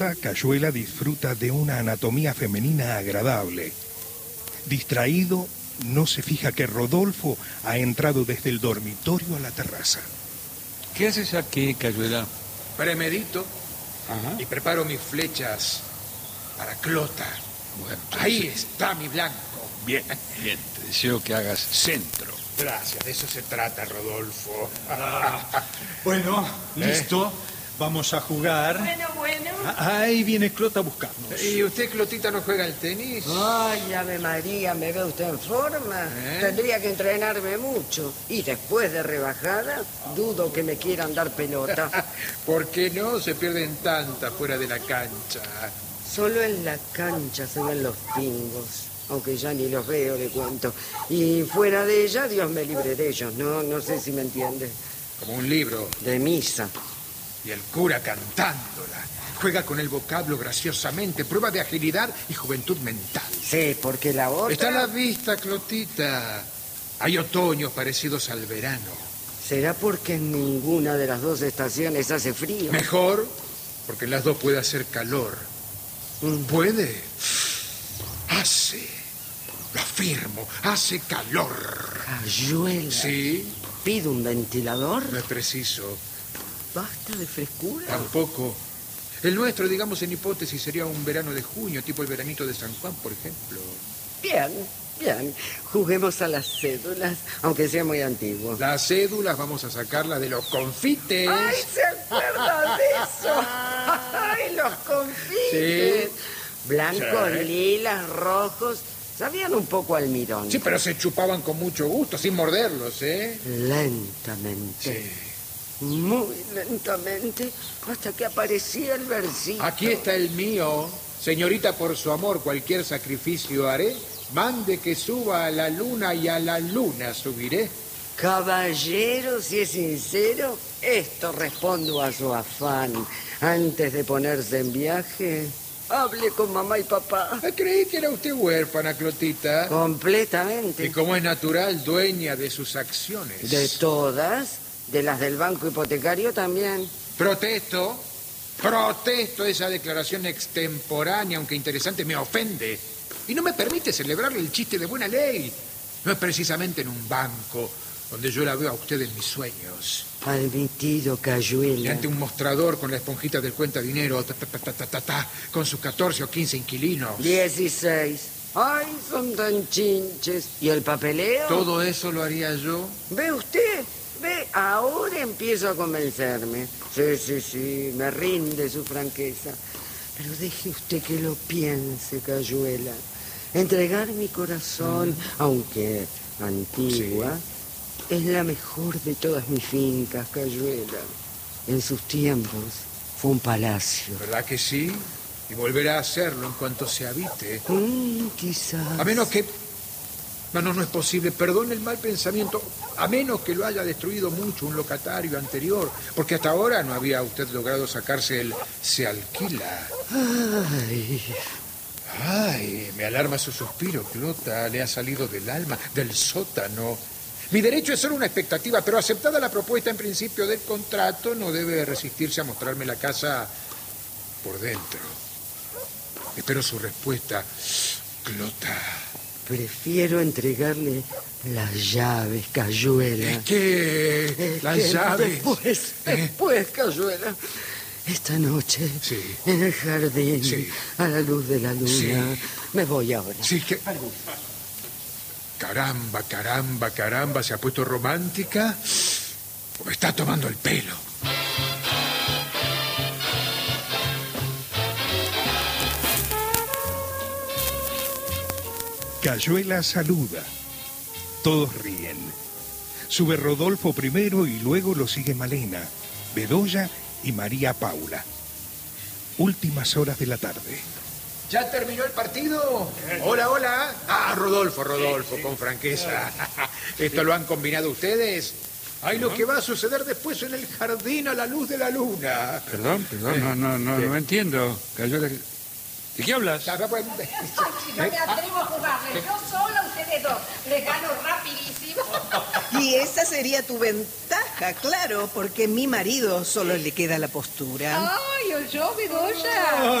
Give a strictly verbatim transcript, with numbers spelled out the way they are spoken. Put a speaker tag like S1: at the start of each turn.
S1: Cayuela disfruta de una anatomía femenina agradable. Distraído, no se fija que Rodolfo ha entrado desde el dormitorio a la terraza.
S2: ¿Qué haces aquí, Cayuela?
S3: Premedito.
S2: Ajá.
S3: Y preparo mis flechas para Clota.
S2: Bueno,
S3: Ahí
S2: entonces,
S3: está mi blanco.
S2: Bien, bien. Te deseo que hagas centro.
S3: Gracias, de eso se trata, Rodolfo.
S4: Bueno,
S3: ¿Eh?
S4: listo. Vamos a jugar.
S5: Bueno, bueno.
S4: Ah, Ahí viene Clota a buscarnos.
S3: ¿Y usted, Clotita, no juega al tenis?
S5: Ay, Ave María, ¿me ve usted en forma?
S3: ¿Eh?
S5: Tendría que entrenarme mucho. Y después de rebajada, dudo que me quieran dar pelota.
S3: ¿Por qué no? Se pierden tantas fuera de la cancha.
S5: Solo en la cancha se ven los pingos. Aunque ya ni los veo, le cuento. Y fuera de ella, Dios me libre de ellos. No, no sé si me entiende.
S3: Como un libro.
S5: De misa.
S3: Y el cura cantándola. Juega con el vocablo graciosamente. Prueba de agilidad y juventud mental.
S5: Sí, porque la otra...
S3: Está a la vista, Clotita. Hay otoños parecidos al verano.
S5: ¿Será porque en ninguna de las dos estaciones hace frío?
S3: Mejor, porque en las dos puede hacer calor.
S5: Mm.
S3: ¿Puede? Hace. Lo afirmo. Hace calor.
S5: Cayuela.
S3: ¿Sí?
S5: ¿Pido un ventilador?
S3: No es preciso.
S5: ¿Basta de frescura?
S3: Tampoco. El nuestro, digamos en hipótesis, sería un verano de junio, tipo el veranito de San Juan, por ejemplo.
S5: Bien, bien. Juguemos a las cédulas, aunque sea muy antiguo.
S3: Las cédulas vamos a sacarlas de los confites.
S5: ¡Ay, se acuerdan de eso! ¡Ay, los confites!
S3: Sí.
S5: Blancos,
S3: Sí.
S5: lilas, rojos. Sabían un poco a almidón.
S3: Sí, pero se chupaban con mucho gusto, sin morderlos, ¿eh?
S5: Lentamente.
S3: Sí.
S5: Muy lentamente, hasta que aparecía el versito.
S3: Aquí está el mío. Señorita, por su amor, cualquier sacrificio haré. Mande que suba a la luna y a la luna subiré.
S5: Caballero, si es sincero, esto respondo a su afán. Antes de ponerse en viaje, hable con mamá y papá.
S3: Ah, creí que era usted huérfana, Clotita.
S5: Completamente.
S3: Y como es natural, dueña de sus acciones.
S5: De todas, de las del banco hipotecario también.
S3: Protesto, protesto esa declaración extemporánea, aunque interesante, me ofende. Y no me permite celebrarle el chiste de buena ley. No es precisamente en un banco donde yo la veo a usted en mis sueños.
S5: Admitido,
S3: Y
S5: Cayuela.
S3: ante un mostrador con la esponjita del cuenta dinero, ta, ta, ta, ta, ta, ta, ta, con sus catorce o quince inquilinos.
S5: Dieciséis. Ay, son tan chinches. ¿Y el papeleo?
S3: Todo eso lo haría yo.
S5: ¿Ve usted? ¿Ve? Ahora empiezo a convencerme. Sí, sí, sí, me rinde su franqueza. Pero deje usted que lo piense, Cayuela. Entregar mi corazón, mm. aunque antigua, sí. es la mejor de todas mis fincas, Cayuela. En sus tiempos fue un palacio.
S3: ¿Verdad que sí? Y volverá a hacerlo en cuanto se habite.
S5: Mm, quizás.
S3: A menos que... No, no, no es posible. Perdone el mal pensamiento. A menos que lo haya destruido mucho un locatario anterior. Porque hasta ahora no había usted logrado sacarse el se alquila.
S5: Ay.
S3: Ay, me alarma su suspiro, Clota. Le ha salido del alma, del sótano. Mi derecho es solo una expectativa, pero aceptada la propuesta en principio del contrato, no debe resistirse a mostrarme la casa por dentro. Espero su respuesta, Clota.
S5: Prefiero entregarle las llaves, Cayuela.
S3: ¿Es que las
S5: que
S3: llaves?
S5: Después,
S3: ¿Eh?
S5: después, Cayuela. Esta noche,
S3: sí.
S5: en el jardín,
S3: sí.
S5: a la luz de la luna.
S3: Sí.
S5: Me voy ahora.
S3: Sí, que... Caramba, caramba, caramba, ¿se ha puesto romántica? ¿O me está tomando el pelo?
S1: Cayuela saluda. Todos ríen. Sube Rodolfo primero y luego lo sigue Malena, Bedoya y María Paula. Últimas horas de la tarde.
S3: ¿Ya terminó el partido? Hola, hola. Ah, Rodolfo, Rodolfo, con franqueza. ¿Esto lo han combinado ustedes? Ay, lo que va a suceder después en el jardín a la luz de la luna.
S2: Perdón, perdón, no, no, no, no entiendo. Cayuela... ¿De qué hablas?
S6: Ay, si no me atrevo a jugarle. Yo sola, ustedes dos. Les gano rapidísimo.
S7: Y esa sería tu ventaja, claro, porque mi marido solo le queda la postura.
S6: Ay, ¿Se oyó, Bedoya?